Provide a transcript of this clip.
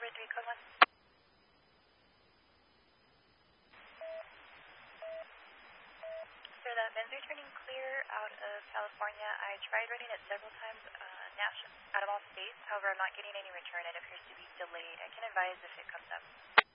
October 3, code 1. Sir, that Ben's returning clear out of California. I tried running it several times out of all states. However, I'm not getting any return. It appears to be delayed. I can advise if it comes up.